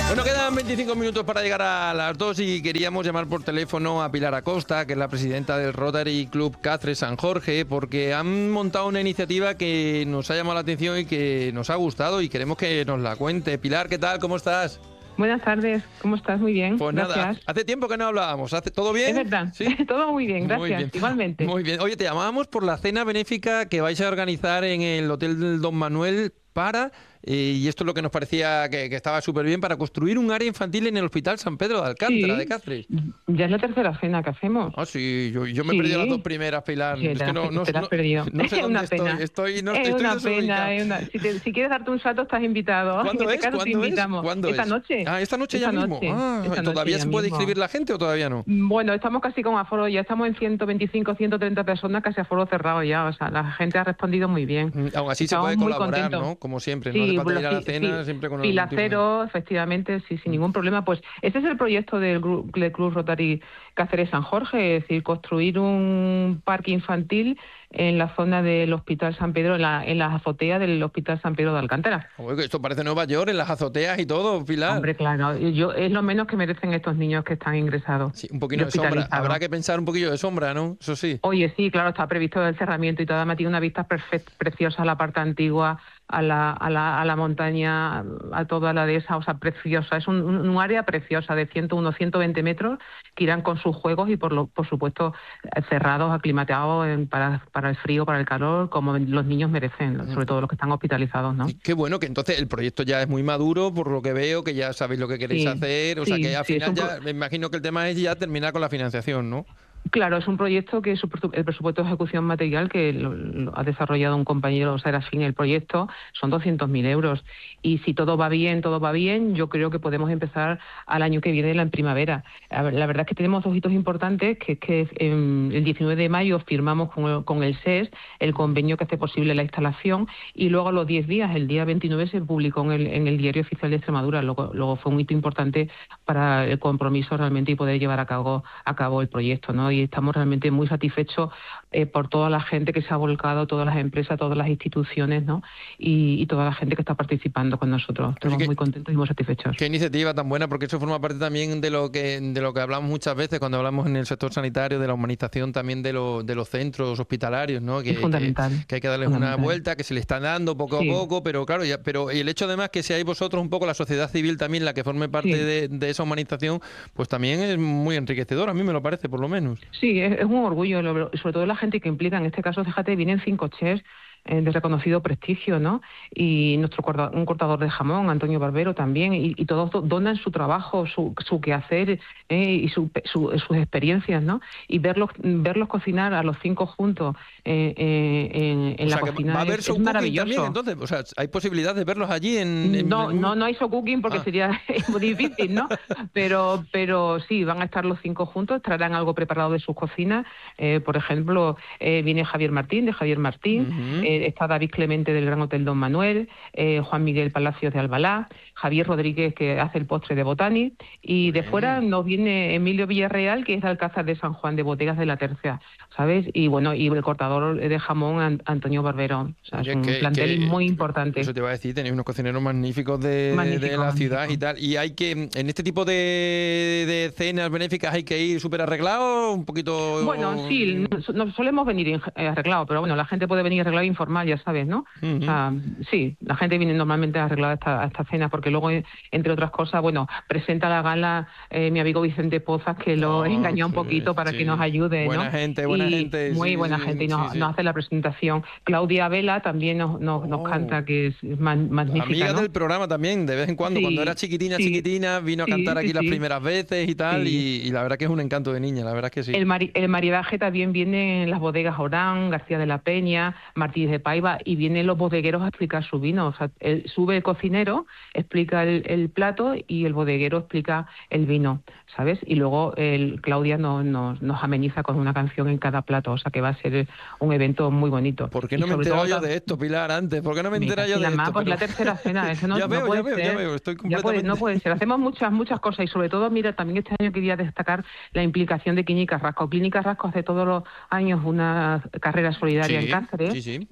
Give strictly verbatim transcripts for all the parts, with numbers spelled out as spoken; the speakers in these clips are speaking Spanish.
Bueno, quedan veinticinco minutos para llegar a las dos y queríamos llamar por teléfono a Pilar Acosta, que es la presidenta del Rotary Club Cáceres San Jorge, porque han montado una iniciativa que nos ha llamado la atención y que nos ha gustado y queremos que nos la cuente. Pilar, ¿qué tal? ¿Cómo estás? Buenas tardes, ¿cómo estás? Muy bien, pues gracias. Nada, hace tiempo que no hablábamos. ¿Hace todo bien? Es verdad, ¿Sí? Todo muy bien, gracias, muy bien. igualmente. Muy bien. Oye, te llamábamos por la cena benéfica que vais a organizar en el Hotel del Don Manuel para, eh, y esto es lo que nos parecía que, que estaba súper bien, para construir un área infantil en el Hospital San Pedro de Alcántara, sí, de Cáceres. Ya es la tercera cena que hacemos. Ah, sí, yo, yo me he Sí. perdido las dos primeras, Pilar. Sí, es te que la- no, no, te la has no- perdido. no sé Es dónde una pena. estoy. Estoy, no, es estoy una desubicado. pena, es una... Si, te- si quieres darte un salto, estás invitado. ¿Cuándo en este es? caso te ¿Cuándo es? invitamos. ¿Cuándo Esta es? noche. Ah, esta noche Esta ya mismo. noche. Ah, Esta ¿todavía noche se ya puede mismo. inscribir la gente o todavía no? Bueno, estamos casi con aforo, ya estamos en ciento veinticinco, ciento treinta personas, casi aforo cerrado ya. O sea, la gente ha respondido muy bien. Mm, Aún así Estamos se puede muy colaborar, contentos. ¿no? Como siempre, no Sí, hace falta bueno, ir a la fi- cena fi- siempre con el fila último de- cero, efectivamente, sí, sin ningún problema. Pues ese es el proyecto del, gru- del Club Rotary Cáceres San Jorge, es decir, construir un parque infantil en la zona del Hospital San Pedro, en la, en la azotea del Hospital San Pedro de Alcántara. Oye, que esto parece Nueva York, en las azoteas y todo, Pilar. Hombre, claro, yo, es lo menos que merecen estos niños que están ingresados. Sí, un poquito y de sombra. hospitalizados. Habrá que pensar un poquillo de sombra, ¿no? Eso sí. Oye, sí, claro, está previsto el cerramiento y todo. Además tiene una vista perfecta, preciosa a la parte antigua, a la, a la, a la montaña, a toda la dehesa, o sea, preciosa. Es un, un área preciosa de ciento uno, ciento veinte metros que irán con sus juegos y, por lo, por supuesto, cerrados, aclimatados en- para, para el frío, para el calor, como los niños merecen, sobre todo los que están hospitalizados, ¿no? Y qué bueno que entonces el proyecto ya es muy maduro, por lo que veo, que ya sabéis lo que queréis Sí, hacer. O sea sí, que al sí, es final un ya pro- me imagino que el tema es ya terminar con la financiación, ¿no? Claro, es un proyecto que su presu- el presupuesto de ejecución material que lo, lo ha desarrollado un compañero, Serafín, el proyecto, son doscientos mil euros. Y si todo va bien, todo va bien, yo creo que podemos empezar al año que viene, en primavera. A ver, la verdad es que tenemos dos hitos importantes, que es que em, el diecinueve de mayo firmamos con el, con el S E S el convenio que hace posible la instalación y luego a los diez días, el día veintinueve, se publicó en el, en el Diario Oficial de Extremadura. Luego, luego fue un hito importante para el compromiso realmente y poder llevar a cabo, a cabo el proyecto, ¿no? Y estamos realmente muy satisfechos eh, por toda la gente que se ha volcado, todas las empresas, todas las instituciones, ¿no? Y, y toda la gente que está participando con nosotros. Estamos que- muy contentos y muy satisfechos. Qué iniciativa tan buena, porque eso forma parte también de lo que de lo que hablamos muchas veces cuando hablamos en el sector sanitario, de la humanización también de, lo- de los centros hospitalarios, ¿no? Que, Es fundamental. que, que hay que darles una Fundamental. vuelta, que se le están dando poco Sí. a poco, pero claro, ya, pero y el hecho además que seáis vosotros un poco la sociedad civil también la que forme parte Sí. de, de esa humanización, pues también es muy enriquecedor, a mí me lo parece, por lo menos. Sí, es, es un orgullo, lo- sobre todo la gente que implica. En este caso, fíjate, vienen cinco chefs eh, de reconocido prestigio, ¿no? Y nuestro corta- un cortador de jamón, Antonio Barbero, también, y, y todos do- donan su trabajo, su, su quehacer eh, y su, su- sus experiencias, ¿no? Y verlos verlos cocinar a los cinco juntos eh, eh, en, en O la sea, que cocina va a haber es, show es cooking maravilloso. también, entonces, o sea, hay posibilidad de verlos allí en... en- No, en- no, no hay show cooking porque Ah. sería muy difícil, ¿no? Pero, pero sí, van a estar los cinco juntos, traerán algo preparado de sus cocinas. Eh, por ejemplo, eh, viene Javier Martín, de Javier Martín, Ujú. eh, está David Clemente del Gran Hotel Don Manuel, eh, Juan Miguel Palacios de Albalá, Javier Rodríguez, que hace el postre de Botani, y de Bien. fuera nos viene Emilio Villarreal, que es de Alcázar de San Juan, de Bodegas de la Tercia, ¿sabes? Y bueno, y el cortador de jamón, An- Antonio Barbero. O sea, Oye, es un que- plantel que- muy importante. Eso te iba a decir, tenéis unos cocineros magníficos de, Magnífico, de la ciudad magnífico. y tal. Y hay que, en este tipo de, de cenas benéficas hay que ir súper arreglados, un poquito... Bueno, sí, nos, nos solemos venir en- eh, arreglados, pero bueno, la gente puede venir arreglado e informal, ya sabes, ¿no? Ujú. O sea, sí, la gente viene normalmente arreglada a esta, a esta cena, porque luego, eh, entre otras cosas, bueno, presenta la gala eh, mi amigo Vicente Pozas, que lo Oh, engañó un sí, poquito para sí. que nos ayude, ¿no? Buena gente, buena Y gente, Muy sí, buena sí, gente, y nos, sí, sí. nos hace la presentación. Claudia Vela también nos, nos, nos Oh. canta, que es, es man- magnífica, Amiga ¿no? del programa también, de vez en cuando, Sí, cuando era chiquitina, sí, chiquitina, vino a sí, cantar aquí sí, las sí. primeras veces y tal, Sí. y, y la verdad que es un encanto de niña, la verdad es que sí. El, mari- el maridaje también viene en las bodegas Orán, García de la Peña, Martínez de Paiva, y vienen los bodegueros a explicar su vino. O sea, él, sube el cocinero, explica el, el plato y el bodeguero explica el vino, ¿sabes? Y luego el Claudia nos, nos, nos ameniza con una canción en cada plato, o sea que va a ser un evento muy bonito. ¿Por qué Y no me he sobre enterado todo yo de esto, Pilar, antes? ¿Por qué no me he Mira, enterado yo sí, de además, esto? pues Pero- la tercera cena, eso no, ya no veo, puede ya veo, ser. ya veo, estoy Ya puede- completamente... no puede ser. Hacemos muchas, muchas cosas y sobre todo, mira, también este año quería destacar la implicación de Clínica Rasco. Clínica Rasco hace todos los años una carrera solidaria Sí, en Cáceres. sí, sí. También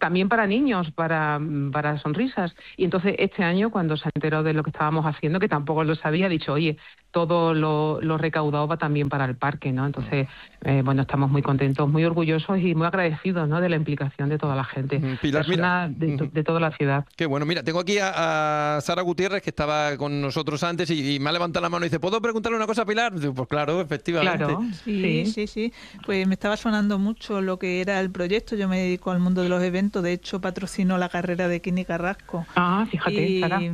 también para niños, para, para sonrisas. Y entonces este año, cuando se enteró de lo que estábamos haciendo, que tampoco lo sabía, ha dicho, oye, todo lo, lo recaudado va también para el parque, ¿no? Entonces, eh, bueno, estamos muy contentos, muy orgullosos y muy agradecidos, ¿no?, de la implicación de toda la gente, Pilar, personas mira, de, de toda la ciudad. Qué bueno. Mira, tengo aquí a, a Sara Gutiérrez, que estaba con nosotros antes y, y me ha levantado la mano y dice, ¿puedo preguntarle una cosa a Pilar? Digo, pues claro, efectivamente. Claro, sí, sí, sí, sí. Pues me estaba sonando mucho lo que era el proyecto. Yo me dedico al mundo de los eventos. De hecho, patrocino la carrera de Kini Carrasco. Ah, fíjate, y, Sara.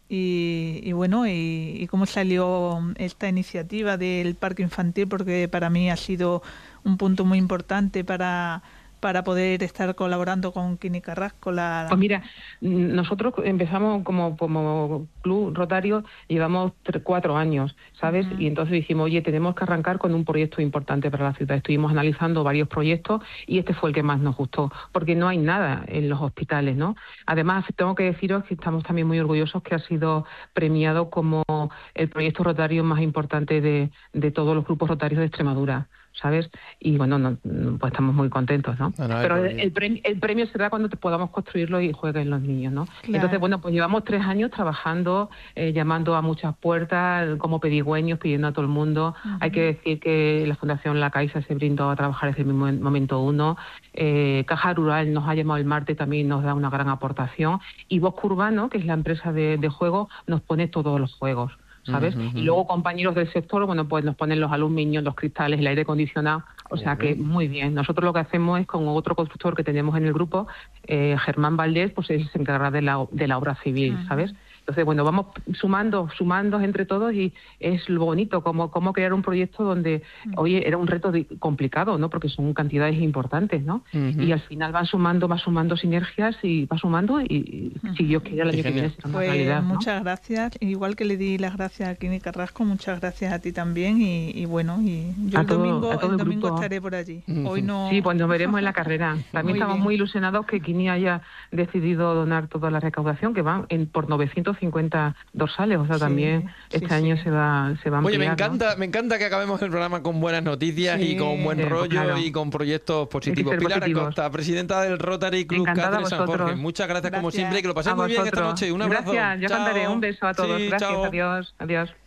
Y, y bueno, y, y cómo salió esta iniciativa del parque infantil, porque para mí ha sido un punto muy importante para... para poder estar colaborando con Kini Carrasco. La... Pues mira, nosotros empezamos como, como Club Rotario, llevamos tres, cuatro años, ¿sabes? Uh-huh. Y entonces dijimos, oye, tenemos que arrancar con un proyecto importante para la ciudad. Estuvimos analizando varios proyectos y este fue el que más nos gustó, porque no hay nada en los hospitales, ¿no? Además, tengo que deciros que estamos también muy orgullosos que ha sido premiado como el proyecto rotario más importante de, de todos los grupos rotarios de Extremadura, ¿sabes? Y bueno, no, pues estamos muy contentos, ¿no? no, no Pero el, el, premio, el premio será cuando te podamos construirlo y jueguen los niños, ¿no? Claro. Entonces, bueno, pues llevamos tres años trabajando, eh, llamando a muchas puertas, como pedigüeños, pidiendo a todo el mundo. Uh-huh. Hay que decir que la Fundación La Caixa se brindó a trabajar desde el momento uno. Eh, Caja Rural nos ha llamado el martes, también nos da una gran aportación. Y Bosque Urbano, que es la empresa de, de juegos, nos pone todos los juegos, ¿sabes? Uh-huh. Y luego compañeros del sector, bueno, pues nos ponen los aluminios, los cristales, el aire acondicionado, o sea uh-huh. que muy bien. Nosotros lo que hacemos es con otro constructor que tenemos en el grupo, eh, Germán Valdés, pues él se encarga de la, de la obra civil, uh-huh. ¿sabes? Entonces, bueno, vamos sumando, sumando entre todos y es lo bonito, como, como crear un proyecto donde, oye, era un reto de, complicado, ¿no? Porque son cantidades importantes, ¿no? Uh-huh. Y al final van sumando, va sumando sinergias y va sumando y, uh-huh. si Dios quiere, el año que viene será una pues realidad, ¿no? Muchas gracias. Igual que le di las gracias a Kini Carrasco, muchas gracias a ti también y, y bueno, y yo el todo, domingo, el el domingo grupo. estaré por allí. Uh-huh. Hoy no... Sí, pues nos veremos en la carrera. También muy estamos bien. Muy ilusionados que Kini haya decidido donar toda la recaudación, que van en, por novecientos cincuenta dorsales, o sea, sí, también este sí, año sí. se va se va a ampliar. Oye, me encanta, ¿no? me encanta que acabemos el programa con buenas noticias sí, y con buen sí, rollo claro. y con proyectos positivos. Pilar positivos. Acosta, presidenta del Rotary Club Cáceres San Jorge. Muchas gracias, gracias como siempre, que lo paséis muy bien esta noche. Un abrazo. Gracias, yo chao. cantaré. Un beso a todos. Sí, gracias, chao. adiós, adiós.